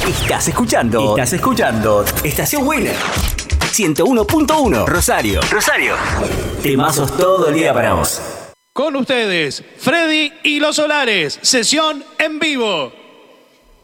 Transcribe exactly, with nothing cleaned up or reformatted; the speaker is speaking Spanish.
Estás escuchando. Estás escuchando. Estación Winner. ciento uno punto uno. Rosario. Rosario. Temazos todo el día para vos. Con ustedes, Freddy y los Solares. Sesión en vivo.